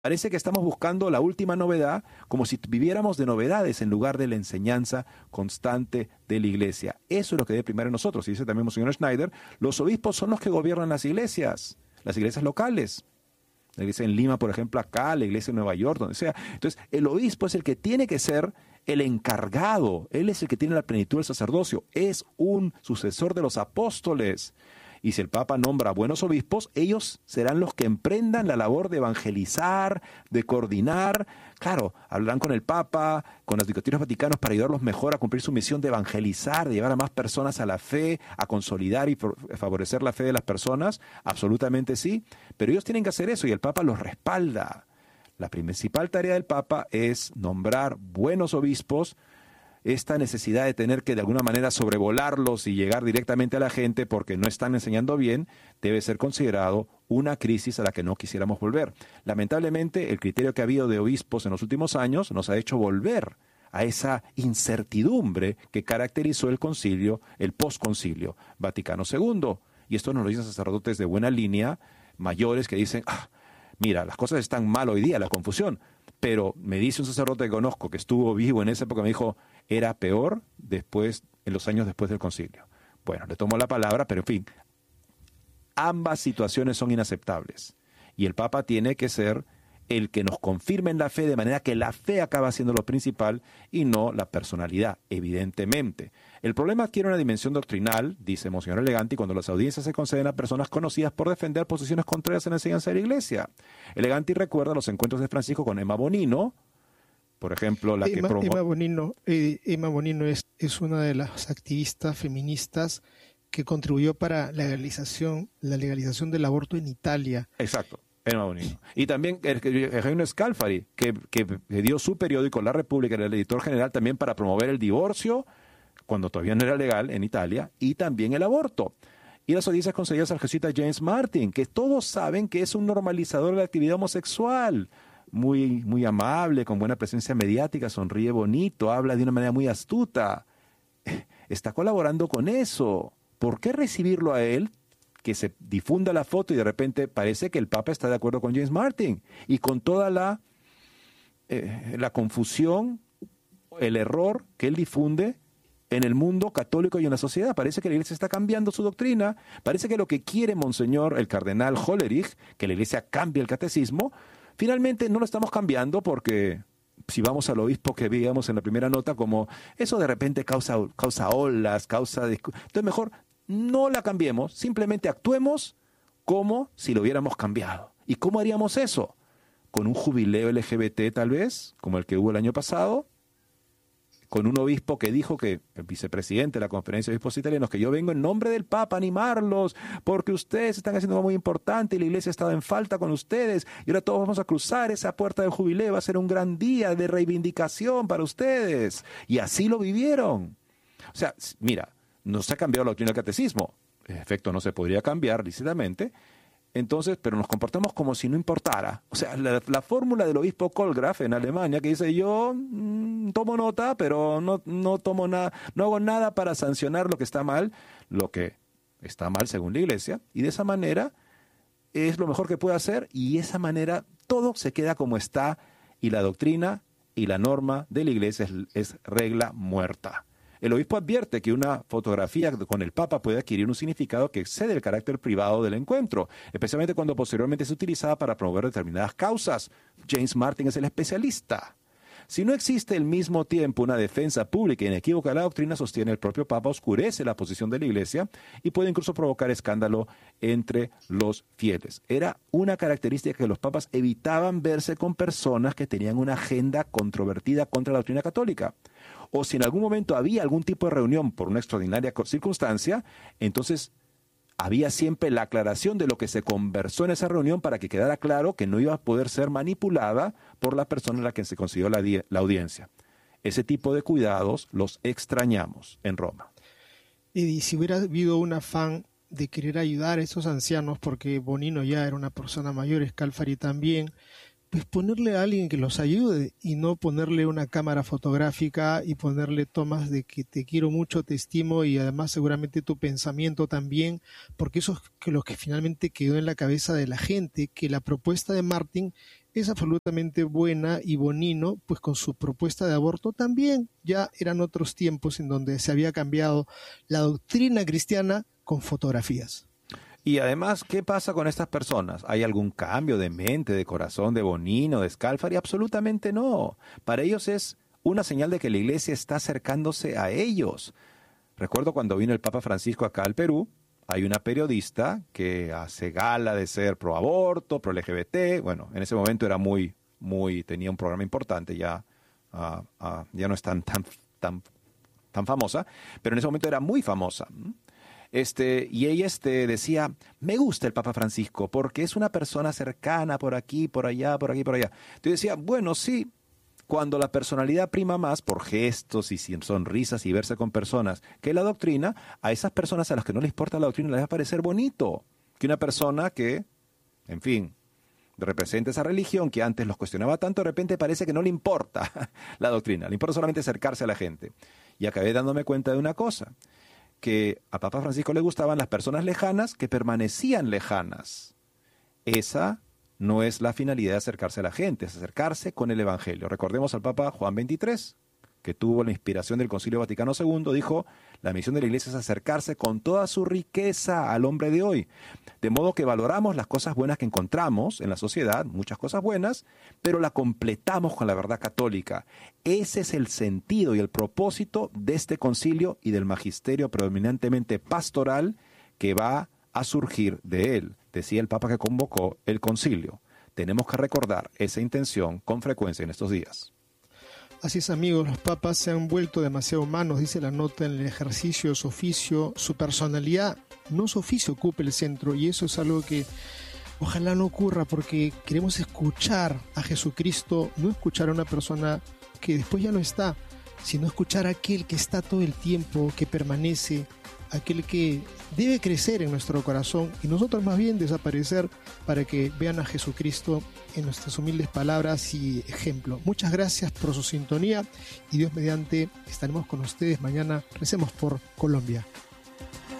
Parece que estamos buscando la última novedad, como si viviéramos de novedades en lugar de la enseñanza constante de la iglesia. Eso es lo que debe primar en nosotros. Y dice también Monseñor Schneider, los obispos son los que gobiernan las iglesias locales. La iglesia en Lima, por ejemplo, acá, la iglesia en Nueva York, donde sea. Entonces, el obispo es el que tiene que ser el encargado. Él es el que tiene la plenitud del sacerdocio. Es un sucesor de los apóstoles. Y si el Papa nombra buenos obispos, ellos serán los que emprendan la labor de evangelizar, de coordinar. Claro, hablarán con el Papa, con los dicasterios vaticanos para ayudarlos mejor a cumplir su misión de evangelizar, de llevar a más personas a la fe, a consolidar y favorecer la fe de las personas. Absolutamente sí, pero ellos tienen que hacer eso y el Papa los respalda. La principal tarea del Papa es nombrar buenos obispos. Esta necesidad de tener que de alguna manera sobrevolarlos y llegar directamente a la gente porque no están enseñando bien, debe ser considerado una crisis a la que no quisiéramos volver. Lamentablemente, el criterio que ha habido de obispos en los últimos años nos ha hecho volver a esa incertidumbre que caracterizó el concilio, el posconcilio Vaticano II. Y esto nos lo dicen sacerdotes de buena línea, mayores, que dicen, mira, las cosas están mal hoy día, la confusión. Pero me dice un sacerdote que conozco, que estuvo vivo en esa época, me dijo, era peor en los años después del concilio. Bueno, le tomo la palabra, pero en fin, ambas situaciones son inaceptables. Y el Papa tiene que ser el que nos confirme en la fe, de manera que la fe acaba siendo lo principal y no la personalidad, evidentemente. El problema adquiere una dimensión doctrinal, dice Monseñor Eleganti, cuando las audiencias se conceden a personas conocidas por defender posiciones contrarias en la enseñanza de la Iglesia. Eleganti recuerda los encuentros de Francisco con Emma Bonino, por ejemplo, Emma Bonino es una de las activistas feministas que contribuyó para la legalización del aborto en Italia. Exacto. Emma Bonino. Y también Eugenio Scalfari, que dio su periódico La República, era el editor general también para promover el divorcio, cuando todavía no era legal en Italia, y también el aborto. Y las audiencias concedidas al jesuita James Martin, que todos saben que es un normalizador de la actividad homosexual, muy, muy amable, con buena presencia mediática, sonríe bonito, habla de una manera muy astuta. Está colaborando con eso. ¿Por qué recibirlo a él? Que se difunda la foto y de repente parece que el Papa está de acuerdo con James Martin y con toda la confusión, el error que él difunde en el mundo católico y en la sociedad. Parece que la Iglesia está cambiando su doctrina, parece que lo que quiere Monseñor, el cardenal Hollerich, que la Iglesia cambie el catecismo, finalmente no lo estamos cambiando porque si vamos al obispo que veíamos en la primera nota, como eso de repente causa olas, entonces mejor no la cambiemos, simplemente actuemos como si lo hubiéramos cambiado. ¿Y cómo haríamos eso? ¿Con un jubileo LGBT tal vez, como el que hubo el año pasado? ¿Con un obispo que dijo que, el vicepresidente de la Conferencia de Obispos Italianos, que yo vengo en nombre del Papa a animarlos, porque ustedes están haciendo algo muy importante y la Iglesia ha estado en falta con ustedes, y ahora todos vamos a cruzar esa puerta del jubileo, va a ser un gran día de reivindicación para ustedes? Y así lo vivieron. O sea, mira, no se ha cambiado la doctrina del catecismo. En efecto, no se podría cambiar lícitamente. Entonces, pero nos comportamos como si no importara. O sea, la fórmula del obispo Kohlgraf en Alemania, que dice, yo tomo nota, pero no tomo nada, no hago nada para sancionar lo que está mal según la Iglesia, y de esa manera es lo mejor que puede hacer, y de esa manera todo se queda como está, y la doctrina y la norma de la Iglesia es regla muerta. El obispo advierte que una fotografía con el Papa puede adquirir un significado que excede el carácter privado del encuentro, especialmente cuando posteriormente es utilizada para promover determinadas causas. James Martin es el especialista. Si no existe al mismo tiempo una defensa pública e inequívoca de la doctrina, sostiene el propio Papa, oscurece la posición de la Iglesia y puede incluso provocar escándalo entre los fieles. Era una característica que los papas evitaban verse con personas que tenían una agenda controvertida contra la doctrina católica. O si en algún momento había algún tipo de reunión por una extraordinaria circunstancia, entonces había siempre la aclaración de lo que se conversó en esa reunión para que quedara claro que no iba a poder ser manipulada por la persona en la que se consiguió la audiencia. Ese tipo de cuidados los extrañamos en Roma. Y si hubiera habido un afán de querer ayudar a esos ancianos, porque Bonino ya era una persona mayor, Scalfari también, pues ponerle a alguien que los ayude y no ponerle una cámara fotográfica y ponerle tomas de que te quiero mucho, te estimo y además seguramente tu pensamiento también, porque eso es lo que finalmente quedó en la cabeza de la gente, que la propuesta de Martin es absolutamente buena, y Bonino, pues con su propuesta de aborto también. Ya eran otros tiempos en donde se había cambiado la doctrina cristiana con fotografías. Y además, ¿qué pasa con estas personas? ¿Hay algún cambio de mente, de corazón, de Bonino, de Scalfari? Absolutamente no. Para ellos es una señal de que la iglesia está acercándose a ellos. Recuerdo cuando vino el Papa Francisco acá al Perú, hay una periodista que hace gala de ser pro aborto, pro LGBT. Bueno, en ese momento era tenía un programa importante, ya no es tan famosa, pero en ese momento era muy famosa. Y ella decía, me gusta el Papa Francisco porque es una persona cercana por aquí, por allá, por aquí, por allá. Entonces decía, bueno, sí, cuando la personalidad prima más por gestos y sonrisas y verse con personas que la doctrina, a esas personas a las que no les importa la doctrina les va a parecer bonito que una persona que, en fin, representa esa religión que antes los cuestionaba tanto, de repente parece que no le importa la doctrina, le importa solamente acercarse a la gente. Y acabé dándome cuenta de una cosa, que a Papa Francisco le gustaban las personas lejanas que permanecían lejanas. Esa no es la finalidad de acercarse a la gente, es acercarse con el Evangelio. Recordemos al Papa Juan XXIII, que tuvo la inspiración del Concilio Vaticano II, dijo, la misión de la Iglesia es acercarse con toda su riqueza al hombre de hoy. De modo que valoramos las cosas buenas que encontramos en la sociedad, muchas cosas buenas, pero la completamos con la verdad católica. Ese es el sentido y el propósito de este concilio y del magisterio predominantemente pastoral que va a surgir de él, decía el Papa que convocó el concilio. Tenemos que recordar esa intención con frecuencia en estos días. Así es, amigos, los papas se han vuelto demasiado humanos, dice la nota, en el ejercicio de su oficio, su personalidad, no su oficio, ocupe el centro, y eso es algo que ojalá no ocurra, porque queremos escuchar a Jesucristo, no escuchar a una persona que después ya no está, sino escuchar a aquel que está todo el tiempo, que permanece, aquel que debe crecer en nuestro corazón y nosotros más bien desaparecer para que vean a Jesucristo en nuestras humildes palabras y ejemplo. Muchas gracias por su sintonía y Dios mediante estaremos con ustedes mañana. Recemos por Colombia.